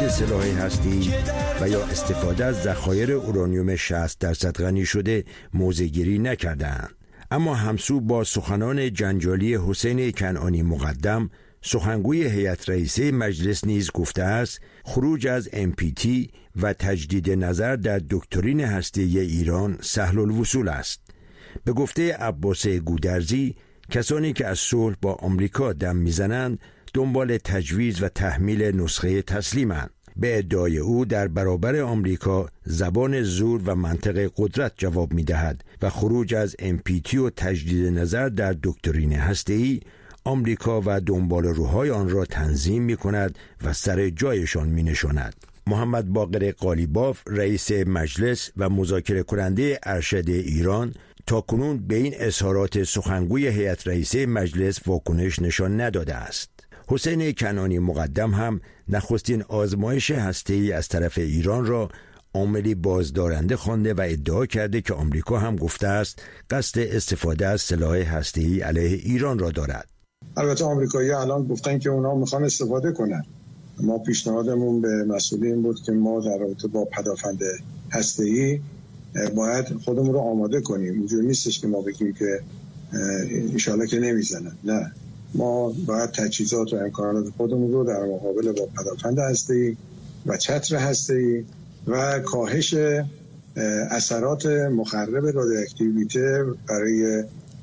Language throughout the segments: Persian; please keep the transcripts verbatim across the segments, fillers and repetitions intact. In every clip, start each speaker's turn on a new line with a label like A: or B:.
A: سلاح هسته‌ای و یا استفاده از ذخایر اورانیوم شصت درصد غنی شده موضع‌گیری نکردند. اما همسو با سخنان جنجالی حسین کنعانی مقدم، سخنگوی هیئت رئیسه مجلس نیز گفته است خروج از ام پی تی و تجدید نظر در دکترین هسته‌ای ایران سهل الوصول است. به گفته عباس گودرزی، کسانی که از صلح با آمریکا دم میزنند دنبال تجویز و تحمیل نسخه تسلیمند. به ادعای او در برابر آمریکا زبان زور و منطق قدرت جواب می‌دهد و خروج از ام پی تی و تجدید نظر در دکترین هسته‌ای آمریکا و دنبال روهای آن را تنظیم می‌کند و سر جایشان می‌نشاند. محمد باقر قالیباف رئیس مجلس و مذاکره کننده ارشد ایران تاکنون به این اظهارات سخنگوی هیئت رئیسه مجلس واکنش نشان نداده است. حسین کنعانی مقدم هم نخستین آزمایش هسته‌ای از طرف ایران را عاملی بازدارنده خوانده و ادعا کرده که آمریکا هم گفته است قصد استفاده از سلاح هسته‌ای علیه ایران را دارد.
B: البته آمریکایی‌ها الان گفتن که اونا میخوان استفاده کنن. ما پیشنهادمون به مسئولین بود که ما در رابطه با پدافند هسته‌ای باید خودمون رو آماده کنیم. اینجوری نیستش که ما بگیم که انشالله که نمیزنن. نه، ما باید تجهیزات و امکانات خودمون رو در مقابل با پدافند هسته‌ای و چتر هسته‌ای و کاهش اثرات مخرب رادیواکتیویته برای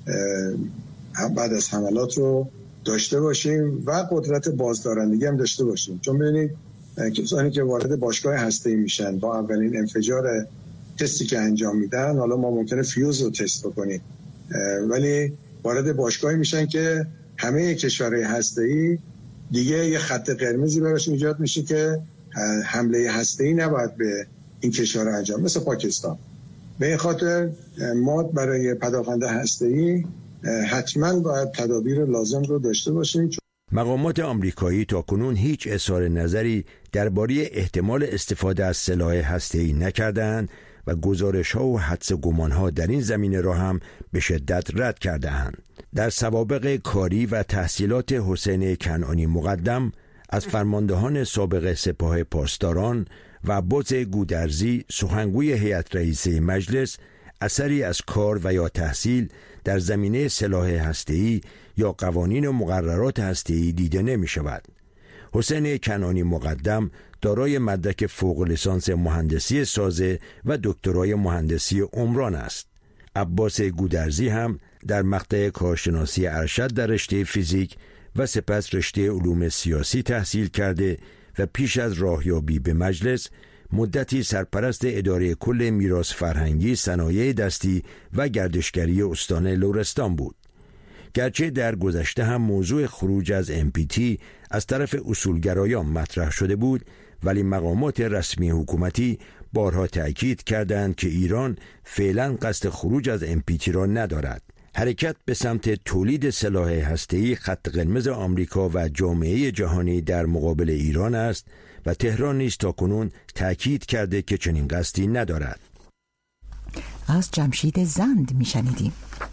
B: بعد از حملات رو داشته باشیم و قدرت بازدارندگی هم داشته باشیم. چون ببینید کسانی که وارد باشگاه هسته‌ای میشن با اولین انفجار تستی که انجام میدن، حالا ما ممکنه فیوز رو تست بکنیم، ولی وارد باشگاهی میشن که همه کشورهای هسته‌ای دیگه یه خط قرمزی براش ایجاد میشه که حمله هسته‌ای نباید به این کشورها انجام، مثل پاکستان. به این خاطر ما برای پدافند هسته‌ای حتما باید تدابیر لازم رو داشته باشیم.
A: مقامات آمریکایی تاکنون هیچ اظهار نظری درباره احتمال استفاده از سلاح هسته‌ای نکردند و گزارش‌ها و حدس و گمان‌ها در این زمینه را هم به شدت رد کرده‌اند. در سوابق کاری و تحصیلات حسین کنعانی مقدم از فرماندهان سابق سپاه پاسداران و عباس گودرزی سخنگوی هیئت رئیسه مجلس اثری از کار و یا تحصیل در زمینه سلاح هسته‌ای یا قوانین و مقررات هسته‌ای دیده نمی شود. حسین کنعانی مقدم دارای مدرک فوق لیسانس مهندسی سازه و دکترای مهندسی عمران است. عباس گودرزی هم در مقطع کارشناسی ارشد در رشته فیزیک و سپس رشته علوم سیاسی تحصیل کرده و پیش از راهیابی به مجلس مدتی سرپرست اداره کل میراث فرهنگی، صنایع دستی و گردشگری استان لرستان بود. گرچه در گذشته هم موضوع خروج از ام پی تی از طرف اصولگرایان مطرح شده بود، ولی مقامات رسمی حکومتی بارها تأکید کردند که ایران فعلا قصد خروج از ام پی تی را ندارد. حرکت به سمت تولید سلاح هسته‌ای خط قرمز آمریکا و جامعه جهانی در مقابل ایران است و تهران نیز تاکنون تأکید کرده که چنین قصدی ندارد.
C: از جمشید زند میشنیدیم.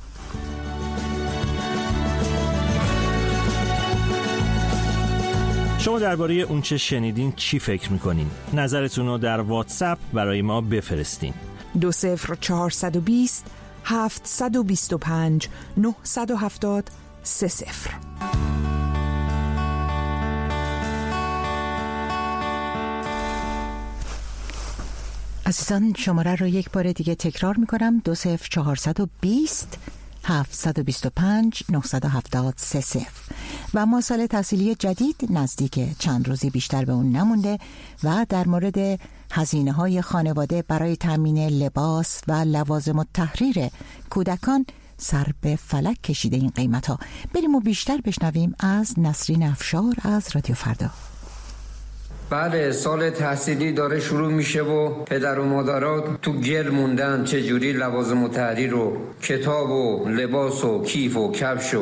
D: شما درباره اون چه شنیدین چی فکر میکنین؟ نظرتون رو در واتساپ برای ما بفرستین.
E: دو صفر چهارصد و بیست هفتصد و بیست و پنج نهصد و هفتاد سه صفر.
C: عزیزان شماره رو یک بار دیگه تکرار میکنم: دو صفر چهارصد و بیست هفتصد و بیست و پنج نهصد و هفتاد سه صفر. و ما سال تحصیلی جدید نزدیک، چند روزی بیشتر به اون نمونده و در مورد هزینه های خانواده برای تامین لباس و لوازم التحریر کودکان سر به فلک کشیده این قیمت ها. بریم و بیشتر بشنویم از نسرین افشار از رادیو فردا.
F: بله، سال تحصیلی داره شروع میشه و پدر و مادرها تو گل موندن چجوری لوازم التحریر و کتاب و لباس و کیف و کفش و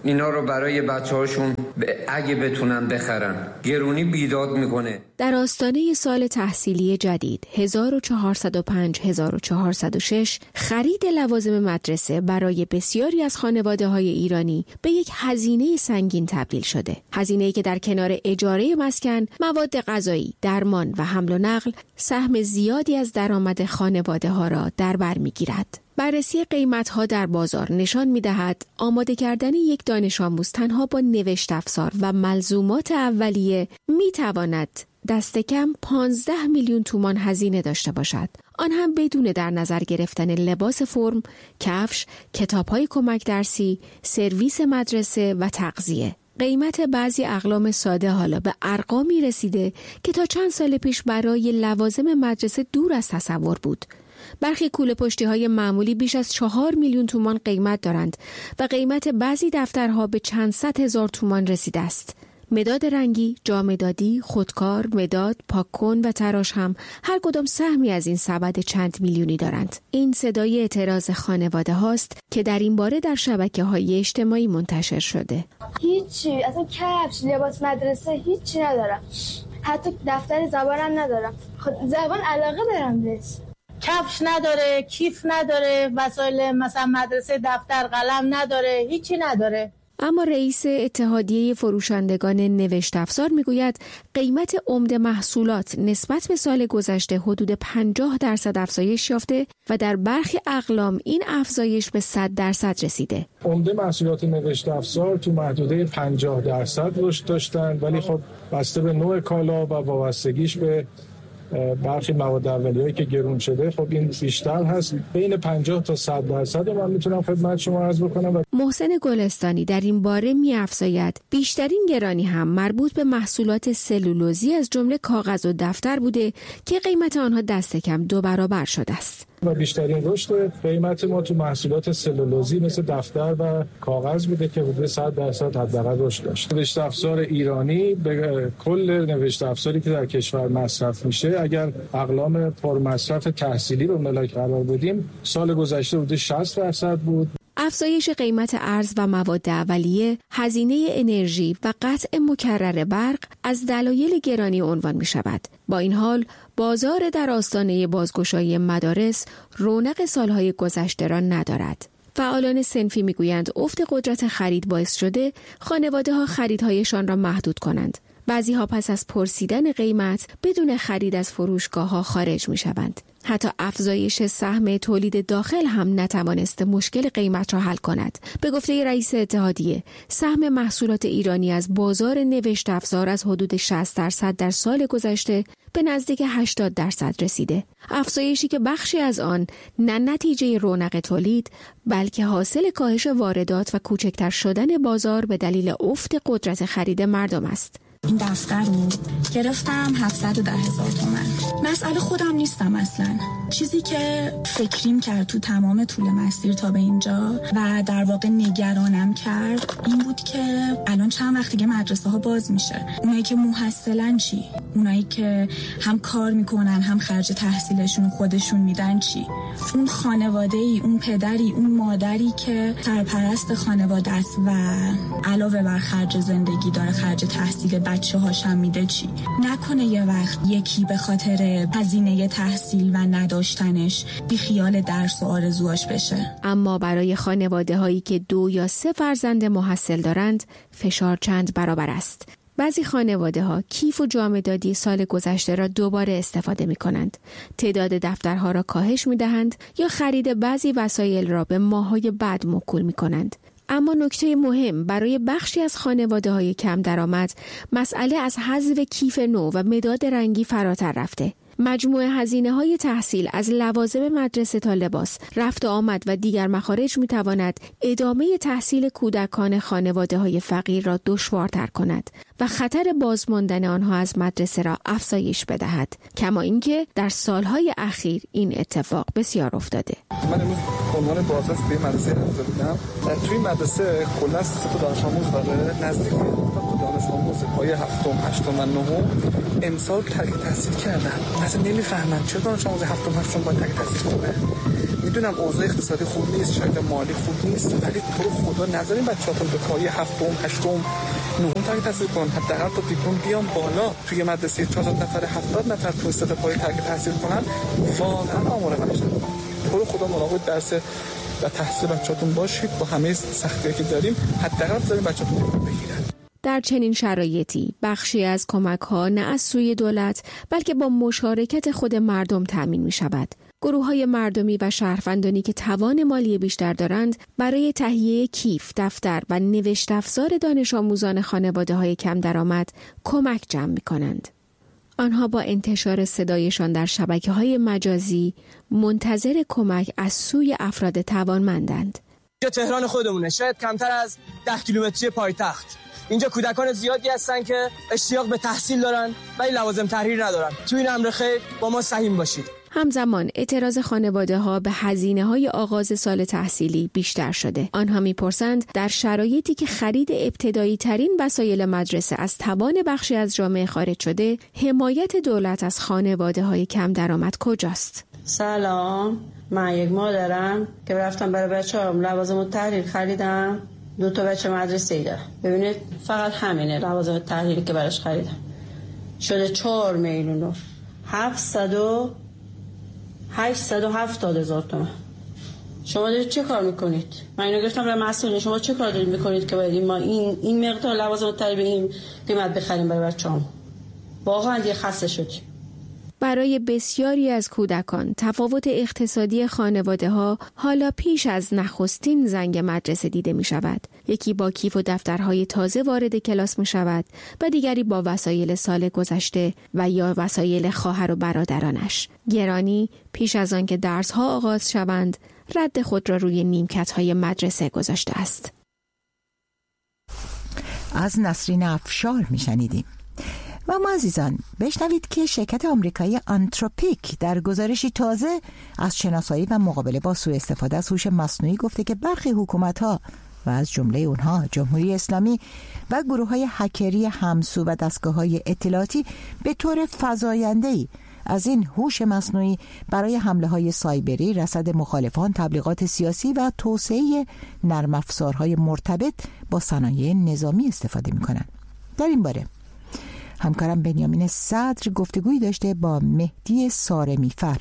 F: اینا رو برای بچه‌هاشون اگه بتونن بخرن. گرونی بیداد میکنه.
G: در آستانه سال تحصیلی جدید هزار و چهارصد و پنج هزار و چهارصد و شش خرید لوازم مدرسه برای بسیاری از خانواده‌های ایرانی به یک هزینه سنگین تبدیل شده. هزینه‌ای که در کنار اجاره مسکن، مواد غذایی، درمان و حمل و نقل سهم زیادی از درآمد خانواده‌ها را در بر می‌گیرد. بررسی قیمت‌ها در بازار نشان می‌دهد آماده کردن یک دانش آموز تنها با نوشت افزار و ملزومات اولیه می‌تواند دست کم پانزده میلیون تومان هزینه داشته باشد. آن هم بدون در نظر گرفتن لباس فرم، کفش، کتاب‌های کمک درسی، سرویس مدرسه و تغذیه. قیمت بعضی اقلام ساده حالا به ارقامی رسیده که تا چند سال پیش برای لوازم مدرسه دور از تصور بود. برخی کوله پشتی های معمولی بیش از چهار میلیون تومان قیمت دارند و قیمت بعضی دفترها به چند صد هزار تومان رسیده است. مداد رنگی، جامدادی، خودکار، مداد، پاک‌کن و تراش هم هر کدام سهمی از این سبد چند میلیونی دارند. این صدای اعتراض خانواده هاست که در این باره در شبکه‌های اجتماعی منتشر شده.
H: هیچی، اصلا کفش، لباس مدرسه هیچی ندارم. حتی دفتر زبانم ندارم. خود زبان علاقه دارم بهش.
I: کفش نداره، کیف نداره، وسایل مثلا مدرسه، دفتر، قلم نداره، هیچی نداره.
G: اما رئیس اتحادیه فروشندگان نوشت افزار میگوید قیمت عمده محصولات نسبت به سال گذشته حدود پنجاه درصد افزایش یافته و در برخی اقلام این افزایش به صد درصد رسیده.
J: عمده محصولات نوشت افزار تو محدوده پنجاه درصد رشد داشتن، ولی خب بسته به نوع کالا و وابستگیش به برخی مواد اولیه‌ای که گرون شده خب این بیشتر هست. بین پنجاه تا صد درصد من میتونم خدمت شما عرض بکنم.
G: محسن گلستانی در این باره می‌افزاید بیشترین گرانی هم مربوط به محصولات سلولوزی از جمله کاغذ و دفتر بوده که قیمت آنها دست کم دو برابر شده است.
J: و بیشترین رشد قیمت ما تو محصولات سلولوزی مثل دفتر و کاغذ بوده که حدود صد درصد حداقل رشد داشت. نوشت افزار ایرانی به کل نوشت افزاری که در کشور مصرف میشه اگر اقلام پرمصرف تحصیلی رو ملاک قرار بدیم سال گذشته حدود شصت درصد بود.
G: افزایش قیمت ارز و مواد اولیه، هزینه انرژی و قطع مکرر برق از دلایل گرانی عنوان می شود. با این حال بازار در آستانه بازگشایی مدارس رونق سالهای گذشته را ندارد. فعالان صنفی میگویند افت قدرت خرید باعث شده خانواده‌ها خریدهایشان را محدود کنند. بعضی ها پس از پرسیدن قیمت بدون خرید از فروشگاه‌ها خارج می‌شوند. حتی افزایش سهم تولید داخل هم نتوانسته مشکل قیمت را حل کند. به گفته رئیس اتحادیه، سهم محصولات ایرانی از بازار نوشت افزار از حدود شصت درصد در سال گذشته به نزدیک هشتاد درصد رسیده. افزایشی که بخشی از آن نه نتیجه رونق تولید، بلکه حاصل کاهش واردات و کوچکتر شدن بازار به دلیل افت قدرت خرید مردم است.
K: این دفتر رو گرفتم هفتصد و ده هزار تومن. مسئله خودم نیستم اصلا. چیزی که فکریم کرد تو تمام طول مسیر تا به اینجا و در واقع نگرانم کرد این بود که الان چند وقت دیگه مدرسه ها باز میشه. اونایی که محصلن چی؟ اونایی که هم کار میکنن هم خرج تحصیلشون خودشون میدن چی؟ اون خانواده‌ای، اون پدری، اون مادری که سرپرست خانواده است و علاوه بر خرج زندگی داره خرج تحصیل بچه هاشم میده چی؟ نکنه یه وقت یکی به خاطر هزینه تحصیل و نداشتنش بی خیال درس و آرزوهاش بشه.
G: اما برای خانواده هایی که دو یا سه فرزند محصل دارند فشار چند برابر است. بعضی خانواده ها کیف و جامدادی سال گذشته را دوباره استفاده می کنند. تعداد دفترها را کاهش می دهند یا خرید بعضی وسایل را به ماه‌های بعد موکول می کنند. اما نکته مهم برای بخشی از خانواده‌های کم درآمد مسئله از حذف کیف نو و مداد رنگی فراتر رفته. مجموع هزینه‌های تحصیل از لوازم مدرسه تا لباس، رفت و آمد و دیگر مخارج می‌تواند ادامه تحصیل کودکان خانواده‌های فقیر را دشوارتر کند و خطر بازماندن آنها از مدرسه را افزایش بدهد. کما اینکه در سالهای اخیر این اتفاق بسیار افتاده.
L: من امروز عنوان بازرس به مدرسه رفته بودم. توی مدرسه کلا سه تا دانش آموز داره، نزدیک تا دانش آموز پایه هفتم، هشتم و نهم امسال ترک تحصیل کردن. اصلا نمیفهمن چرا دانش آموز هفتم هشتم باید ترک تحصیل کنه. میدونم اوضاع اقتصادی خوب نیست، شاید مالی خوب نیست، ولی تو رو خدا نذارین بچه‌هاتون به پای هفتم، هشتم، نهم تک تحصیل کنن. حداقل تا دیپلم بیان بالا. توی مدرسه چهارصد نفر هفتاد نفر تو سطح پای تک تحصیل کنن، واقعا آمار قشنگ. تو رو خدا مراقب درس و تحصیل بچه‌هاتون باشید. با همه سختی‌هایی که داریم حداقل بذارین بچه‌هاتون بگیرن.
G: در چنین شرایطی بخشی از کمک‌ها نه از سوی دولت بلکه با مشارکت خود مردم تأمین می‌شود. گروه‌های مردمی و شهروندانی که توان مالی بیشتر دارند برای تهیه کیف، دفتر و نوشت افزار دانش آموزان خانواده‌های کم درآمد کمک جمع می‌کنند. آنها با انتشار صدایشان در شبکه‌های مجازی منتظر کمک از سوی افراد توانمندند.
M: اینجا تهران خودمونه، شاید کمتر از ده کیلومتری پایتخت. اینجا کودکان زیادی هستن که اشتیاق به تحصیل دارن ولی لوازم تحریر ندارن. تو این امر خیر با ما سهیم باشید.
G: همزمان اعتراض خانواده ها به هزینه های آغاز سال تحصیلی بیشتر شده. آنها میپرسند در شرایطی که خرید ابتدایی ترین وسایل مدرسه از توان بخشی از جامعه خارج شده، حمایت دولت از خانواده های کم درآمد کجاست؟
N: سلام، من یک مادرم که رفتم برای بچه‌ام لوازم تحریر خریدم. دو تا بچه مدرسه ای دارم. ببینید فقط همینه لوازم تحریری که براش خریدم شده چهار میلیون و هفتصد و هشتصد و هفتاد هزار تومان. شما دارید چه کار میکنید؟ من اینو گفتم برای مسئولین، شما چه کار دارید میکنید که باید ما این این مقدار لوازم تحریر به این قیمت بخریم برای بچه‌ام؟ واقعا دیگه خسته شدیم.
G: برای بسیاری از کودکان تفاوت اقتصادی خانواده ها حالا پیش از نخستین زنگ مدرسه دیده می شود. یکی با کیف و دفترهای تازه وارد کلاس می شود و دیگری با وسایل سال گذشته و یا وسایل خواهر و برادرانش. گرانی پیش از آن که درس ها آغاز شوند رد خود را روی نیمکت های مدرسه گذاشته است.
C: از نسرین افشار می شنیدیم. و ما عزیزان بشنوید که شرکت آمریکایی آنتروپیک در گزارشی تازه از شناسایی و مقابله با سوء استفاده از هوش مصنوعی گفته که برخی حکومت‌ها و از جمله اونها جمهوری اسلامی و گروه‌های هکری همسو و دستگاه‌های اطلاعاتی به طور فزاینده‌ای از این هوش مصنوعی برای حمله‌های سایبری، رصد مخالفان، تبلیغات سیاسی و توسعه نرم افزارهای مرتبط با صنایع نظامی استفاده می‌کنند. در این باره همکارم بنیامین صدر گفتگویی داشته با مهدی سارمیفر،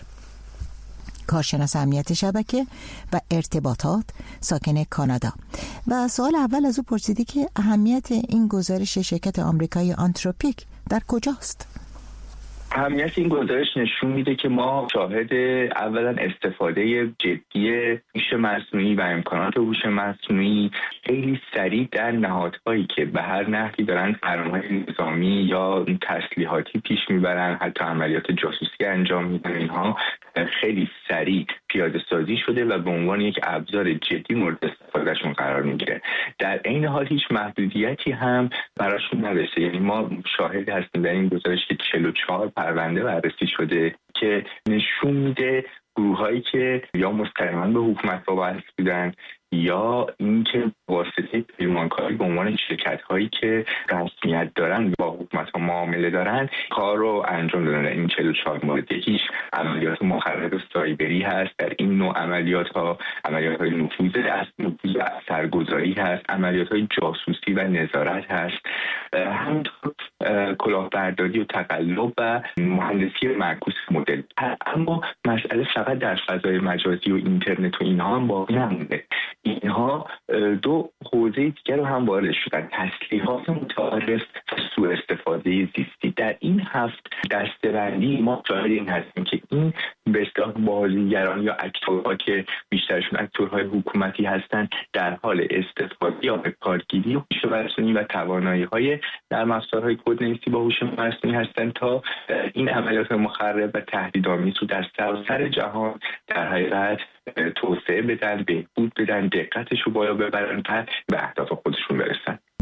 C: کارشناس امنیت شبکه و ارتباطات، ساکن کانادا، و سوال اول از او پرسیده که اهمیت این گزارش شرکت آمریکایی آنتروپیک در کجاست؟
O: اهمیت این گزارش نشون میده که ما شاهد اولا استفاده جدی هوش مصنوعی و امکانات هوش مصنوعی خیلی سریع در نهادهایی که به هر نحوی دارن برنامه‌های نظامی یا تسلیحاتی پیش میبرن، حتی عملیات جاسوسی انجام میدن، اینها خیلی سریع پیاده سازی شده و به عنوان یک ابزار جدی مورد استفادهشون قرار میگیره. در عین حال هیچ محدودیتی هم براشون نداشته. یعنی ما شاهد هستیم در این گزارش که چهل و چهار پرونده بررسی شده که نشون میده گروهایی که یا مستقیما به حکومت وابسته بودن یا اینکه واسطه پیمانکاری به عنوان شرکت‌هایی که رسمیت دارن با حکومت‌ها معامله دارن کار رو انجام دادن. این چهل و چهار مورد هیچ عملیات مخرب سایبری هست. در این نوع عملیات‌ها عملیات‌های نفوذ نفوذ اثرگذاری هست، عملیات‌های جاسوسی و نظارت هست، همینطور کلاهبرداری و تقلب و مهندسی معکوس مدل. اما مسئله فقط در فضای مجازی و اینترنت و اینها هم باقی نمونده. اینها دو حوزه دیگر رو هم وارد شدن: تسلیحات متعارف و سوء استفاده زیستی. در این هفت دسته‌بندی ما شاهد این هستیم که این به اصطلاح بازیگران یا اکتورها که بیشترشون اکتورهای حکومتی هستند در حال استفاده یا به کارگیری هوش مصنوعی و توانایی‌های نرم افزارهای کدنویسی با هوش مصنوعی هستند تا این عملیات مخرب و تهدیدآمیز رو در سراسر جهان در حقیقت توسعه بدن، بهبود بدن، دقتش رو بالا ببرن تا به اهداف خودشون برسن.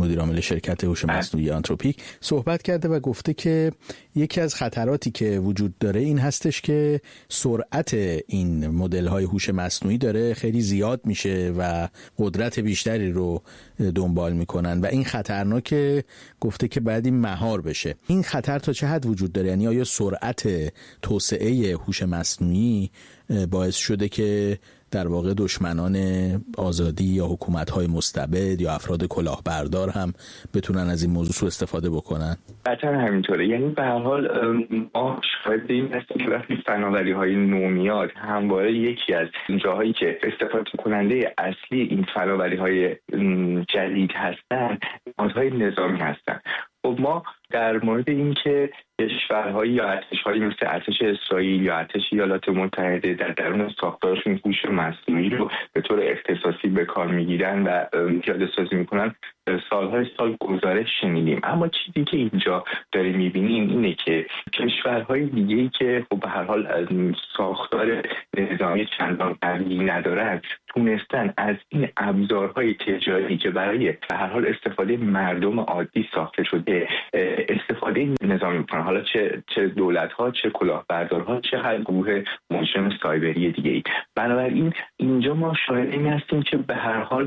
P: مدیر عامل شرکت هوش مصنوعی آنتروپیک صحبت کرده و گفته که یکی از خطراتی که وجود داره این هستش که سرعت این مدل‌های هوش مصنوعی داره خیلی زیاد میشه و قدرت بیشتری رو دنبال میکنن و این خطرناکه. گفته که باید این مهار بشه. این خطر تا چه حد وجود داره؟ یعنی آیا سرعت توسعه هوش مصنوعی باعث شده که در واقع دشمنان آزادی یا حکومت‌های مستبد یا افراد کلاهبردار هم بتونن از این موضوع سوء استفاده بکنن؟
O: قطعا همینطوره. یعنی به هر حال ما شاهد این هستیم که وقتی فناوری‌های نو میاد همواره یکی از جاهایی که استفاده کننده اصلی این فناوری‌های جدید هستن نهادهای نظامی هستن. خب ما در مورد این که کشورهایی یا ارتش‌هایی مثل ارتش اسرائیل یا ارتش ایالات متحده در درون ساختارشون هوش مصنوعی رو به طور اختصاصی به کار میگیرن و پیاده سازی میکنن سالهای سال گزارش شنیدیم. اما چیزی که اینجا داریم میبینیم اینه که کشورهای دیگه‌ای که خب به هر حال از ساختار نظامی چندان قوی ندارن تونستن از این ابزارهای تجاری که برای به هر حال استفاده مردم عادی ساخته شده استفاده نظامی میکنن، حالا چه چه دولت‌ها، چه کلاهبردارها، چه هر گروه مجرم سایبری دیگه‌ای. بنابراین اینجا ما شاهد این هستیم که به هر حال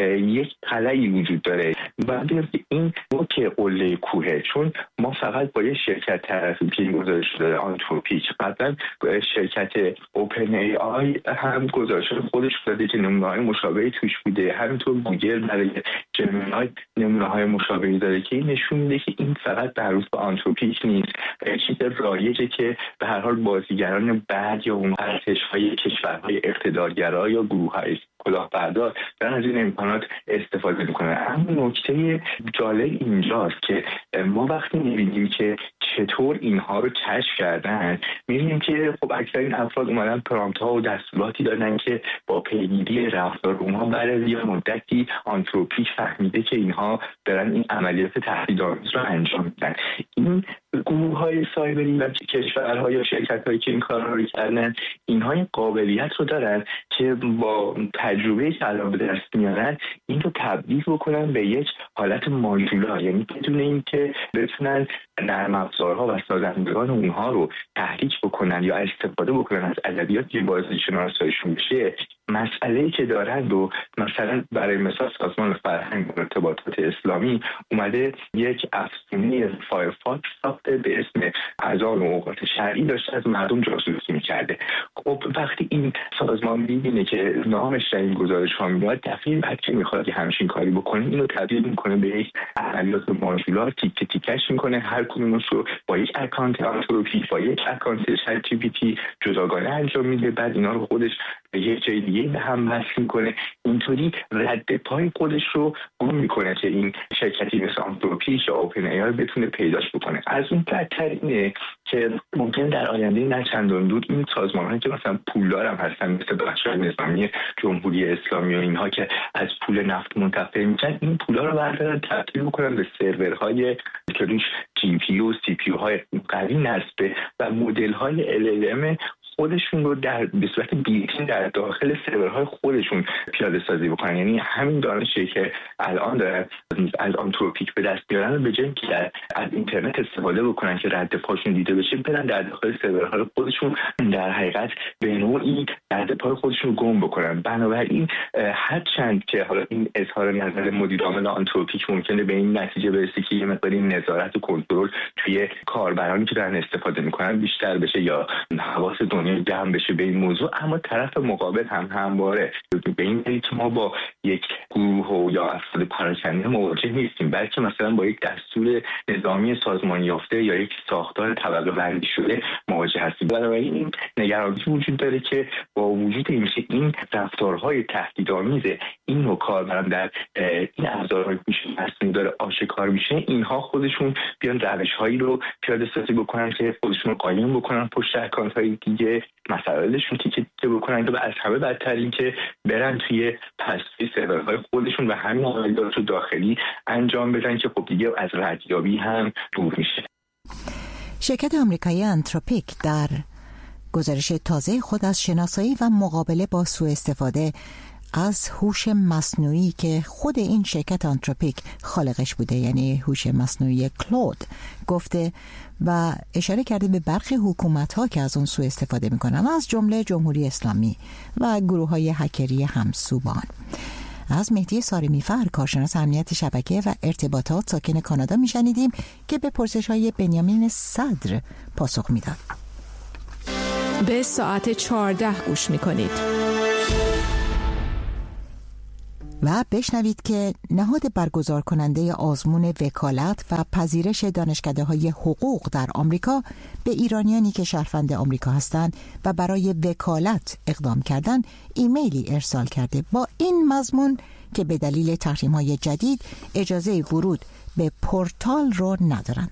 O: یک خلایی وجود داره و این نوک قله کوهه، چون ما فقط با یه شرکت طرفیم که این گزارش داده آنتروپیک، قبلا شرکت اوپن ای آی هم گزارش خودش داده که نمونه‌های مشابهی توش بوده، همینطور گوگل برای جمینای نمونه‌های مشابهی داره که این نشون میده که این فقط در روز به آنتروپیک نیست، چیز رایجه که به هر حال بازیگران بعد یا اون ارتش‌های کشورهای اقتدارگرا یا گروه‌های کلاهبردار دارن از این امکانات استفاده میکنن. اما نکته جالب اینجاست که ما وقتی میبینیم که چطور اینها رو کشف کردن میبینیم که خب اکثر این افراد اومدن پرامپت ها و دستوراتی دادن که با پیگیری رفتار اونها بعد از یه مدتی آنتروپیک فهمیده که اینها دارن این عملیات تهدیدآمیز رو انجام میدن. این گروه های سایبری و کشورها یا شرکت هایی که این کارها رو کردن اینها این قابلیت رو دارن که با تجربه که الان به دست میارن این رو تبدیل بکنن به یک حالت ماژولار، یعنی بدون اینکه بتونن نرم افزارها و سازندگان اونها رو تحریک بکنن یا استفاده بکنن از ادبیات که باعث شناساییشون بشه، مسئله‌ای که دارن رو مثلا برای مثال سازمان فرهنگ و ارتباطات اسلامی اومده یک افزونه فایرفاکس ساخته به اسم اذان و اوقات شرعی داشته از مردم جاسوسی می‌کرده. خب وقتی این سازمان می‌بینه که نامش در این گزارش ها میاد دفعه بعد که میخواد که همچین کاری بکنه اینو تبدیل میکنه به یک عملیات ماژولار، تیکه تیکش میکنه، هر کدومش رو با یک اکانت آنتروپیک با یک اکانت چت جی پی تی جداگانه انجام میده، بعد اینا رو خودش به یک جای دیگه به هم وصل میکنه، اینطوری رد پای خودش رو گم میکنه که این شرکتی مثل آنتروپیک یا اوپن ای آی بتونه پیداش بکنه. از اون بدتر اینه که ممکن در آینده نه چندان دور این سازمان‌هایی که مثلا پولدار هم هستن مثل بخش‌های نظامی جمهوری اسلامی و اینها که از پول نفت منتفع میشن این پولا رو بردارن تبدیل بکنن به سرورهای که روش جی پی یو و سی پی یو های قوی نصبه و مدل‌های ال ال ام خودشون رو در به صورت بیلتین در داخل سرورهای خودشون پیاده سازی بکنن. یعنی همین دانشی که الان دارن از آنتروپیک به دست میارن به جای که از اینترنت استفاده بکنن که رد پاشون دیده بشه، برن در داخل سرورهای خودشون در حقیقت به نوعی رد پای خودشون رو گم بکنن. بنابراین هرچند که حالا این اظهار نظر مدیر عامل آنتروپیک ممکنه به این نتیجه برسه که یه مقداری نظارت و کنترل توی کاربرانی که دارن استفاده میکنن بیشتر بشه یا حواس دنیا جمع بشه به این موضوع، اما طرف مقابل هم همواره به این دلیل که ما با یک گروه یا افراد پراکنده مواجه نیستیم، بلکه مثلا با یک دستور نظامی سازمان یافته یا یک ساختار طبقه بندی شده مواجه هستیم. بنابراین این نگرانی وجود داره که با وجود اینکه این رفتارهای تهدیدآمیز این نوع کاربران در این ابزارهای هوش مصنوعی داره آشکار میشه، اینها خودشون بیان روش‌هایی رو پیاده سازی بکنن که خودشون رو قایم بکنن پشت اکانت‌های دیگه، مسائلشون تیکه تیکه بکنن و از همه بدتر این که برن توی پستی سرورهای خودشون و همین عملیات رو داخلی انجام بدن که خب دیگه از ردیابی هم دور میشه.
C: شرکت آمریکایی آنتروپیک در گزارش تازه خود از شناسایی و مقابله با سوء استفاده از هوش مصنوعی که خود این شرکت آنتروپیک خالقش بوده، یعنی هوش مصنوعی کلود گفته و اشاره کرده به برخی حکومت‌ها که از اون سوء استفاده می‌کنن، از جمله جمهوری اسلامی و گروه‌های هکری همسوبان. از مهدی سارمیفر، کارشناس امنیت شبکه و ارتباطات ساکن کانادا میشنیدیم که به پرسش‌های بنیامین صدر پاسخ میداد.
E: به ساعت چهارده گوش میکنید
C: و بشنوید که نهاد برگزار کننده آزمون وکالت و پذیرش دانشکده‌های حقوق در آمریکا به ایرانیانی که شهروند آمریکا هستند و برای وکالت اقدام کردن ایمیلی ارسال کرده با این مضمون که به دلیل تحریم‌های جدید اجازه ورود به پورتال رو ندارن.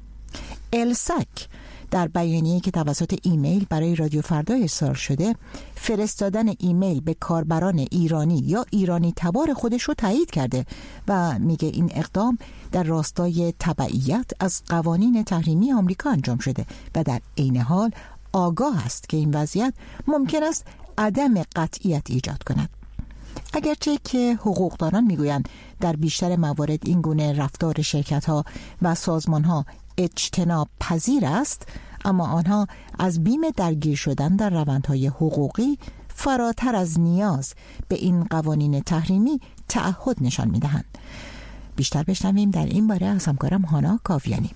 C: السک در بیانیه‌ای که توسط ایمیل برای رادیو فردا ارسال شده، فرستادن ایمیل به کاربران ایرانی یا ایرانی تبار خودش رو تایید کرده و میگه این اقدام در راستای تبعیت از قوانین تحریمی آمریکا انجام شده و در عین حال آگاه است که این وضعیت ممکن است عدم قطعیت ایجاد کند. اگرچه که حقوقدانان میگویند در بیشتر موارد این گونه رفتار شرکت‌ها و سازمان‌ها اجتناب پذیر است، اما آنها از بیم درگیر شدن در روندهای حقوقی فراتر از نیاز به این قوانین تحریمی تعهد نشان می‌دهند. بیشتر بشنویم در این باره از همکارم هانا کاویانی.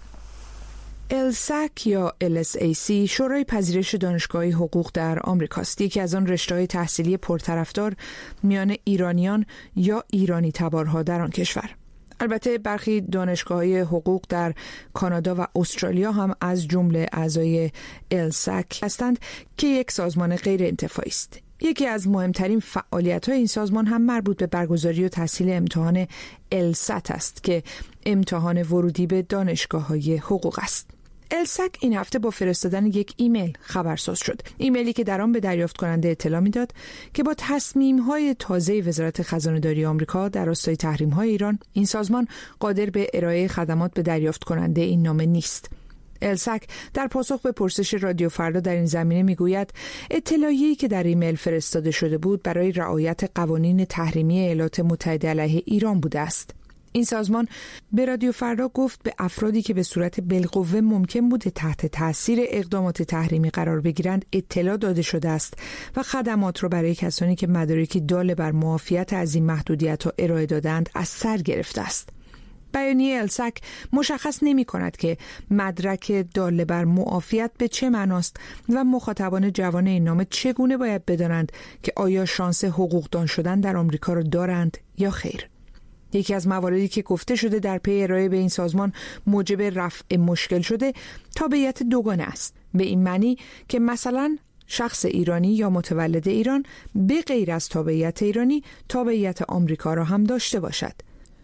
E: السک یا ال اس ای سی شورای پذیرش دانشگاه‌های حقوق در آمریکاست. یکی از آن رشته‌های تحصیلی پرطرفدار میان ایرانیان یا ایرانی تبارها در آن کشور. البته برخی دانشگاه‌های حقوق در کانادا و استرالیا هم از جمله اعضای السک هستند که یک سازمان غیر انتفاعی است. یکی از مهمترین فعالیت‌های این سازمان هم مربوط به برگزاری و تحصیل امتحان السات است که امتحان ورودی به دانشگاه‌های حقوق است. السک این هفته با فرستادن یک ایمیل خبرساز شد. ایمیلی که در آن به دریافت کننده اطلاع میداد که با تصمیم‌های تازه وزارت خزانه‌داری آمریکا در راستای تحریم‌های ایران، این سازمان قادر به ارائه خدمات به دریافت کننده این نامه نیست. السک در پاسخ به پرسش رادیو فردا در این زمینه میگوید اطلاعیه‌ای که در ایمیل فرستاده شده بود برای رعایت قوانین تحریمی ایالات متحده علیه ایران بوده است. این سازمان به رادیو فردا گفت به افرادی که به صورت بالقوه ممکن بوده تحت تاثیر اقدامات تحریمی قرار بگیرند اطلاع داده شده است و خدمات را برای کسانی که مدارکی دال بر معافیت از این محدودیت‌ها ارائه دادند از سر گرفته است. بیانیه السک مشخص نمی کند که مدرک دال بر معافیت به چه معناست و مخاطبان جوان این نامه چگونه باید بدانند که آیا شانس حقوقدان شدن در آمریکا را دارند یا خیر. یکی از مواردی که گفته شده در پی ارائه به این سازمان موجب رفع مشکل شده تابعیت دوگانه است، به این معنی که مثلا شخص ایرانی یا متولد ایران به غیر از تابعیت ایرانی تابعیت آمریکا را هم داشته باشد.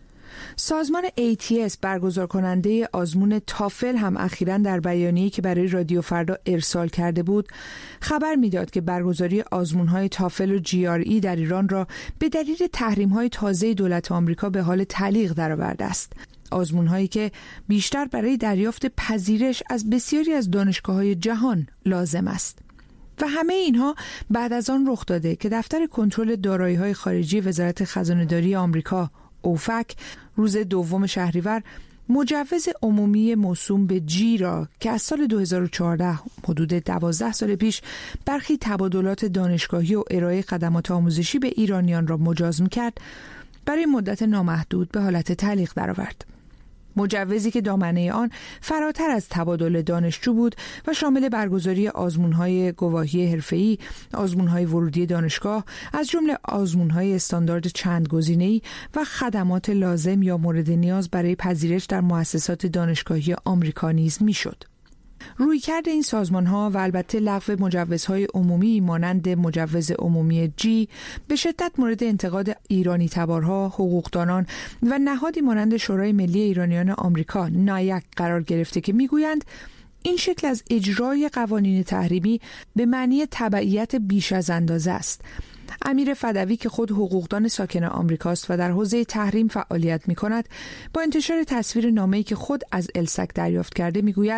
E: سازمان ای تی اس برگزار کننده آزمون تافل هم اخیراً در بیانیه‌ای که برای رادیو فردا ارسال کرده بود خبر میداد که برگزاری آزمون‌های تافل و جی آر ای در ایران را به دلیل تحریم‌های تازه دولت آمریکا به حال تعلیق درآورده است. آزمون‌هایی که بیشتر برای دریافت پذیرش از بسیاری از دانشگاه‌های جهان لازم است. و همه اینها بعد از آن رخ داده که دفتر کنترل دارایی‌های خارجی وزارت خزانه‌داری آمریکا اوفک روز دوم شهریور مجوز عمومی موسوم به جی را که از سال دو هزار و چهارده حدود دوازده سال پیش برخی تبادلات دانشگاهی و ارائه خدمات آموزشی به ایرانیان را مجاز می‌کرد برای مدت نامحدود به حالت تعلیق درآورد. مجوزی که دامنه آن فراتر از تبادل دانشجو بود و شامل برگزاری آزمون‌های گواهی حرفه‌ای، آزمون‌های ورودی دانشگاه، از جمله آزمون‌های استاندارد چند گزینه‌ای و خدمات لازم یا مورد نیاز برای پذیرش در مؤسسات دانشگاهی آمریکا نیز می‌شد. رویکرد این سازمان‌ها و البته لغو مجوزهای عمومی مانند مجوز عمومی جی به شدت مورد انتقاد ایرانی تبارها، حقوقدانان و نهادی مانند شورای ملی ایرانیان آمریکا نایک قرار گرفته که میگویند این شکل از اجرای قوانین تحریمی به معنی تبعیت بیش از اندازه است. امیر فدوی که خود حقوقدان ساکن آمریکاست و در حوزه تحریم فعالیت می‌کند، با انتشار تصویر نامه‌ای که خود از السک دریافت کرده میگوید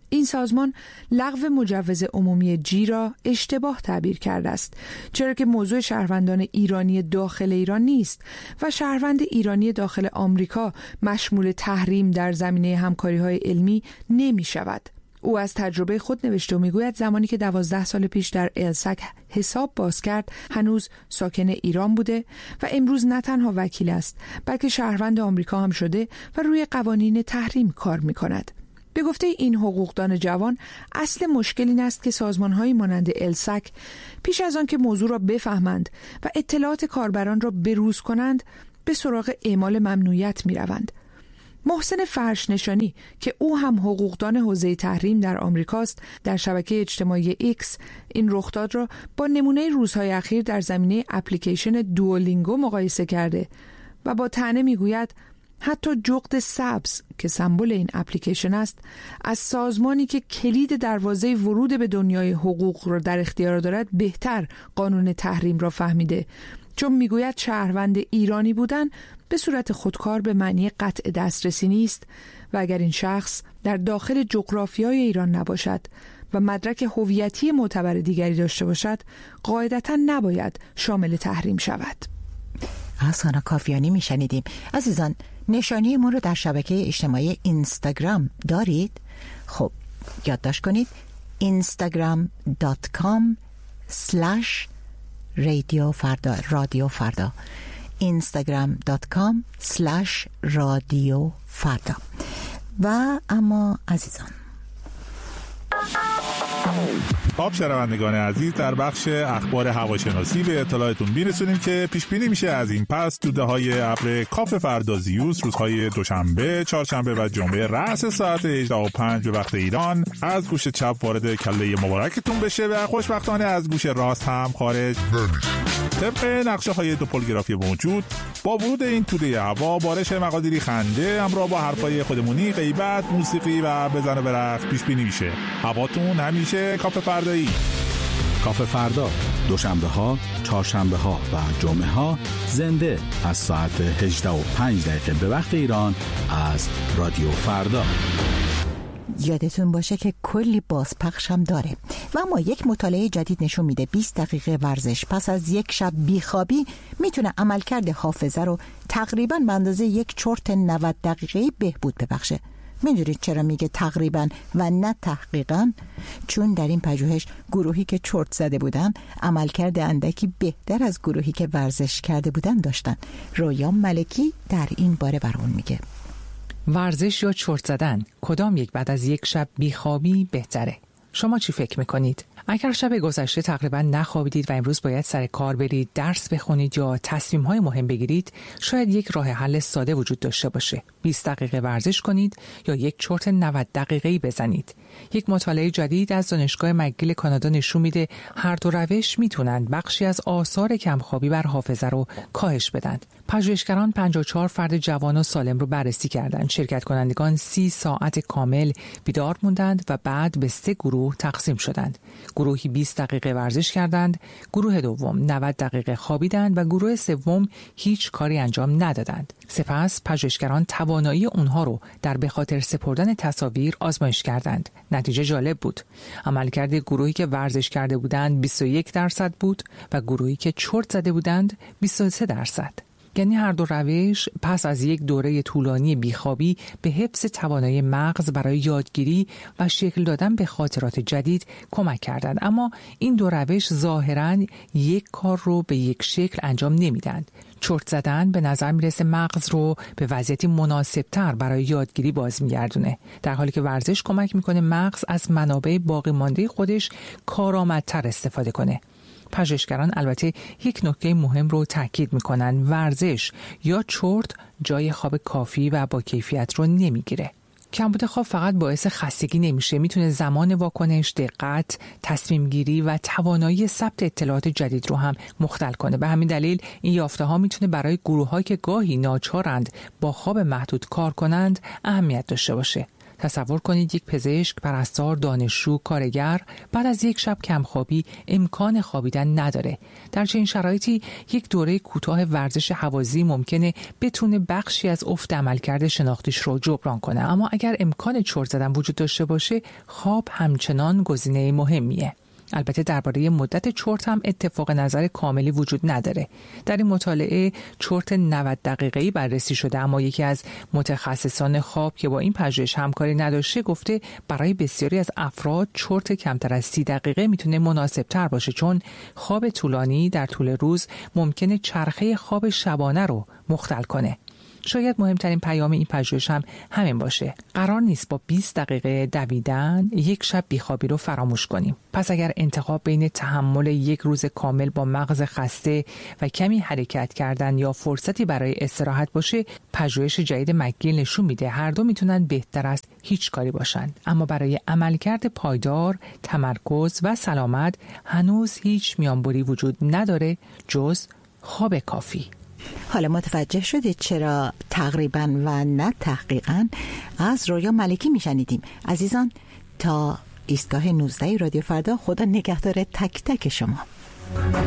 E: این سازمان لغو مجوز عمومی جی را اشتباه تعبیر کرده است، چرا که موضوع شهروندان ایرانی داخل ایران نیست و شهروند ایرانی داخل آمریکا مشمول تحریم در زمینه همکاری‌های علمی نمی شود. او از تجربه خود نوشته و میگوید زمانی که دوازده سال پیش در السک حساب باز کرد هنوز ساکن ایران بوده و امروز نه تنها وکیل است بلکه شهروند آمریکا هم شده و روی قوانین تحریم کار می کند. به گفته این حقوقدان جوان، اصل مشکل این است که سازمان‌های مانند السک پیش از آن که موضوع را بفهمند و اطلاعات کاربران را بروز کنند به سراغ اعمال ممنوعیت می‌روند. محسن فرش نشانی که او هم حقوقدان حوزه تحریم در آمریکاست، در شبکه اجتماعی ایکس این رخداد را با نمونه روزهای اخیر در زمینه اپلیکیشن دوولینگو مقایسه کرده و با طعنه میگوید حتی جغد سبز که سمبل این اپلیکیشن است از سازمانی که کلید دروازه ورود به دنیای حقوق را در اختیار دارد بهتر قانون تحریم را فهمیده، چون میگوید شهروند ایرانی بودن به صورت خودکار به معنی قطع دسترسی نیست و اگر این شخص در داخل جغرافیای ایران نباشد و مدرک هویتی معتبر دیگری داشته باشد قاعدتاً نباید شامل تحریم شود.
C: از هانا کافیانی میشنیدیم. عزیزان، نشانی ما رو در شبکه اجتماعی اینستاگرام دارید؟ خب یادداشت کنید اینستاگرام دات کام سلش رادیو فردا رادیو فردا اینستاگرام دات کام سلش رادیو فردا. و اما عزیزان،
Q: خب شنوندگان عزیز، در بخش اخبار هواشناسی به اطلاعتون میرسونیم که پیش بینی میشه از این پس توده‌های ابر کاف فردا زیوس روزهای دوشنبه، چهارشنبه و جمعه رأس ساعت هجده و پنج به وقت ایران از گوش چپ وارد کله مبارکتون بشه و خوشبختانه از گوش راست هم خارج نمیشه. طبق نقشه های دوپولگرافی موجود با ورود این توده هوا بارش مقادیری خنده همراه با حرفای خودمونی، غیبت، موسیقی و بزن و برقص پیش بینی میشه. هواتون همیشه کاف فردایی.
P: کاف فردا دوشنبه ها، چهارشنبه ها و جمعه ها زنده از ساعت هجده و پنج دقیقه به وقت ایران از رادیو فردا.
C: یادتون باشه که کلی بازپخش هم داره. و اما یک مطالعه جدید نشون میده بیست دقیقه ورزش پس از یک شب بیخوابی میتونه عملکرد حافظه رو تقریباً به اندازه یک چرت نود دقیقه‌ای بهبود ببخشه. میدونید چرا میگه تقریباً و نه تحقیقاً؟ چون در این پژوهش گروهی که چرت زده بودن عملکرد اندکی بهتر از گروهی که ورزش کرده بودن داشتن. رویا ملکی در این باره برامون میگه.
R: ورزش یا چرت زدن، کدام یک بعد از یک شب بیخوابی بهتره؟ شما چی فکر میکنید؟ اگر شب گذشته تقریبا نخوابیدید و امروز باید سر کار برید، درس بخونید یا تصمیم‌های مهم بگیرید، شاید یک راه حل ساده وجود داشته باشه. بیست دقیقه ورزش کنید یا یک چرت نود دقیقه‌ای بزنید. یک مطالعه جدید از دانشگاه مکگیل کانادا نشون میده هر دو روش میتونن بخشی از آثار کمخوابی بر حافظه رو کاهش بدن. پژوهشگران پنجاه و چهار فرد جوان و سالم رو بررسی کردند. شرکت کنندگان سی ساعت کامل بیدار موندند و بعد به سه گروه تقسیم شدند. گروهی بیست دقیقه ورزش کردند، گروه دوم نود دقیقه خوابیدند و گروه سوم هیچ کاری انجام ندادند. سپس پژوهشگران توانایی اونها رو در به خاطر سپردن تصاویر آزمایش کردند. نتیجه جالب بود. عملکرد گروهی که ورزش کرده بودند بیست و یک درصد بود و گروهی که چرت زده بودند بیست و سه درصد. یعنی هر دو روش پس از یک دوره طولانی بیخوابی به حفظ توانایی مغز برای یادگیری و شکل دادن به خاطرات جدید کمک کردند. اما این دو روش ظاهراً یک کار رو به یک شکل انجام نمیدند. چرت زدن به نظر میرسه مغز رو به وضعیتی مناسبتر برای یادگیری باز میگردونه، در حالی که ورزش کمک میکنه مغز از منابع باقی مانده خودش کارآمدتر استفاده کنه. پژوهشگران البته یک نکته مهم رو تاکید میکنن: ورزش یا چرت جای خواب کافی و با کیفیت رو نمیگیره. کمبود خواب فقط باعث خستگی نمیشه، میتونه زمان واکنش، دقت، تصمیم گیری و توانایی ثبت اطلاعات جدید رو هم مختل کنه. به همین دلیل این یافته ها میتونه برای گروه‌هایی که گاهی ناچارند با خواب محدود کار کنند اهمیت داشته باشه. تصور کنید یک پزشک، پرستار، دانشجو، کارگر بعد از یک شب کمخوابی امکان خوابیدن نداره. در چنین شرایطی یک دوره کوتاه ورزش هوازی ممکنه بتونه بخشی از افت عملکرد شناختیش رو جبران کنه، اما اگر امکان چرت زدن وجود داشته باشه خواب همچنان گزینه مهمیه. البته درباره مدت چرت هم اتفاق نظر کاملی وجود نداره. در این مطالعه چرت نود دقیقه‌ای بررسی شده، اما یکی از متخصصان خواب که با این پژوهش همکاری نداشته گفته برای بسیاری از افراد چرت کمتر از سی دقیقه میتونه مناسب تر باشه، چون خواب طولانی در طول روز ممکنه چرخه خواب شبانه رو مختل کنه. شاید مهمترین پیام این پژوهش هم همین باشه. قرار نیست با بیست دقیقه دویدن یک شب بیخوابی رو فراموش کنیم. پس اگر انتخاب بین تحمل یک روز کامل با مغز خسته و کمی حرکت کردن یا فرصتی برای استراحت باشه، پژوهش جدید مکگیل نشون میده هر دو میتونن بهتر از هیچ کاری باشن. اما برای عملکرد پایدار، تمرکز و سلامت هنوز هیچ میانبری وجود نداره جز خواب کافی.
C: حالا متوجه شدید چرا تقریباً و نه تحقیقاً از رویا ملکی میشنیدیم. عزیزان، تا ایستگاه نوزده رادیو فردا، خدا نگهدار تک تک شما.